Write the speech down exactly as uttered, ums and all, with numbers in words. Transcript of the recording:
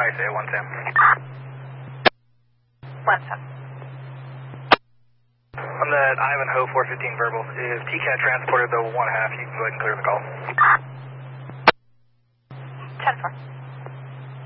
I say one Sam. One Sam. On that Ivanhoe four fifteen verbal, if T CAT transported the one half, you can go ahead and clear the call. ten four.